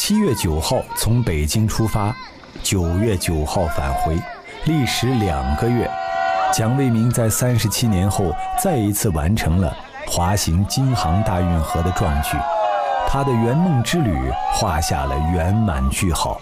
7月9号从北京出发，9月9号返回，历时2个月。蒋卫民在37年后再一次完成了滑行京杭大运河的壮举，他的圆梦之旅画下了圆满句号。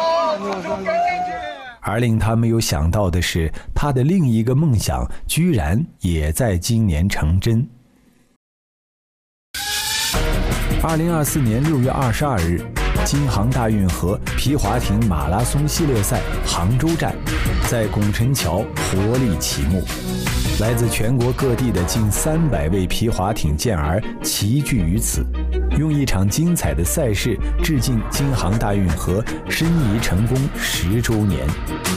而令他没有想到的是，他的另一个梦想居然也在今年成真。2024年6月22日，京杭大运河皮划艇马拉松系列赛杭州站在拱辰桥活力启幕，来自全国各地的近300位皮划艇健儿齐聚于此，用一场精彩的赛事致敬京杭大运河申遗成功10周年。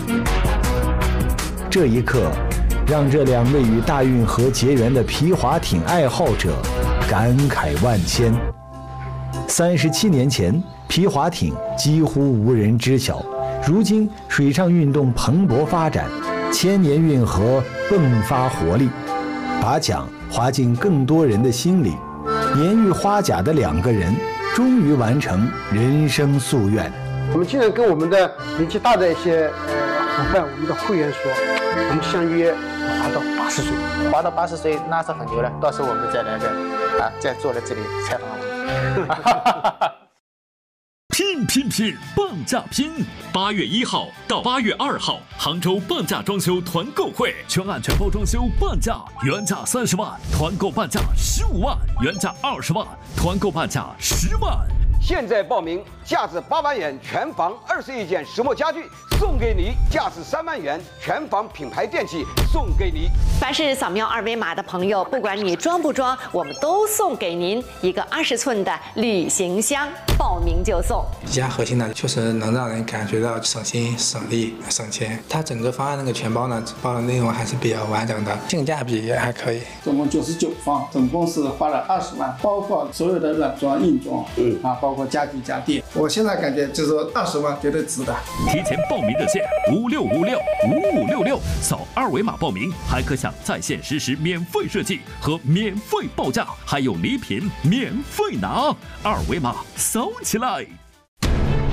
这一刻，让这2位与大运河结缘的皮划艇爱好者感慨万千。37年前，皮划艇几乎无人知晓，如今水上运动蓬勃发展，千年运河迸发活力，把桨划进更多人的心里。年逾花甲的2个人，终于完成人生夙愿。 我们经常跟我们的年纪大的一些伙伴，我们的会员说，我们相约滑到80岁， 滑到80岁那是很牛了。到时候我们再来个再坐在这里采访我们。 拼半价拼！8月1号到8月2号，杭州半价装修团购会，全案全包装修半价，原价30万，团购半价15万，原价20万，团购半价10万。 现在报名，价值8万元全房21件石墨家具送给你，价值3万元全房品牌电器送给你。 凡是扫描2维码的朋友，不管你装不装，我们都送给您一个20寸的旅行箱，报名就送。 比较核心的，确实能让人感觉到省心、省力、省钱。它整个方案那个全包呢，包的内容还是比较完整的，性价比也还可以。 总共99方，总共是花了20万，包括所有的软装、硬装，包括家具家电。我现在感觉就是说20万绝对值得。 提前报名热线56565566，扫2维码报名，还可享在线实时免费设计和免费报价，还有礼品免费拿。2维码扫起来。